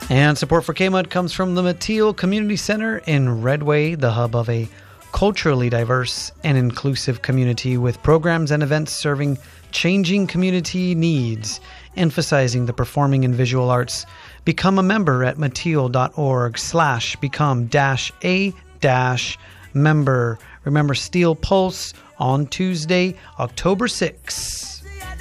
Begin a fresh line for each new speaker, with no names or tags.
And support for KMUD comes from the Mateel Community Center in Redway, the hub of a culturally diverse and inclusive community with programs and events serving changing community needs, emphasizing the performing and visual arts. Become a member at mateel.org/become-a-member. Remember Steel Pulse on Tuesday, October 6th.